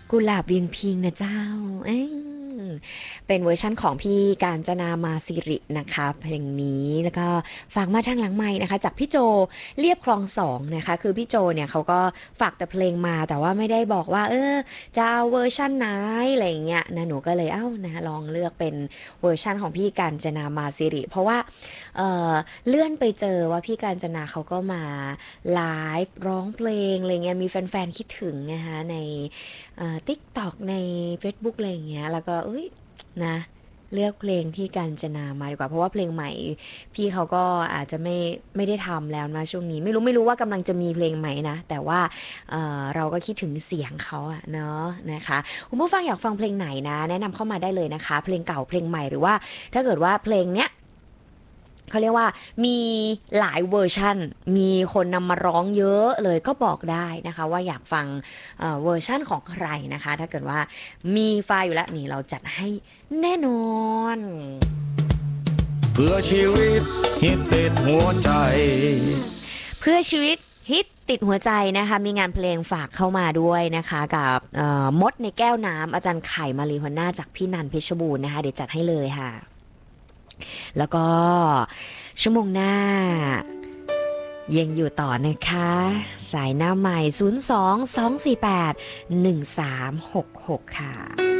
กุหลาบเวียงพิงนะเจ้าเอ้ยเป็นเวอร์ชั่นของพี่กาญจนามาสิรินะคะเพลงนี้แล้วก็ฝากมาทางหลังไมค์นะคะจากพี่โจเรียบคลองสองนะคะคือพี่โจเนี่ยเขาก็ฝากแต่เพลงมาแต่ว่าไม่ได้บอกว่าจะเอาเวอร์ชั่นไหนอะไรอย่างเงี้ยนะหนูก็เลยนะลองเลือกเป็นเวอร์ชั่นของพี่กาญจนามาสิริเพราะว่าเอ่อเลื่อนไปเจอว่าพี่กาญจนาเขาก็มาไลฟ์ร้องเพลงอะไรเงี้ยมีแฟนๆคิดถึงนะคะในTikTok ใน Facebook อะไรอย่างเงี้ยแล้วก็นะเลือกเพลงพี่กาญจนามาดีกว่าเพราะว่าเพลงใหม่พี่เขาก็อาจจะไม่ได้ทำแล้วนะช่วงนี้ไม่รู้ว่ากำลังจะมีเพลงใหม่นะแต่ว่าเราก็คิดถึงเสียงเขาอะเนาะนะคะคุณผู้ฟังอยากฟังเพลงไหนนะแนะนำเข้ามาได้เลยนะคะเพลงเก่าเพลงใหม่หรือว่าถ้าเกิดว่าเพลงเนี้ยเขาเรียกว่ามีหลายเวอร์ชันมีคนนำมาร้องเยอะเลยก็บอกได้นะคะว่าอยากฟังเวอร์ชั่นของใครนะคะถ้าเกิดว่ามีไฟล์อยู่แล้วนี่เราจัดให้แน่นอนเพื่อชีวิตฮิตติดหัวใจเพื่อชีวิตฮิตติดหัวใจนะคะมีงานเพลงฝากเข้ามาด้วยนะคะกับมดในแก้วน้ำอาจารย์ไข่มารีหัวหน้าจากพี่นันเพชรบูรณ์นะคะเดี๋ยวจัดให้เลยค่ะแล้วก็ชั่วโมงหน้ายังอยู่ต่อนะคะสายหน้าใหม่022481366ค่ะ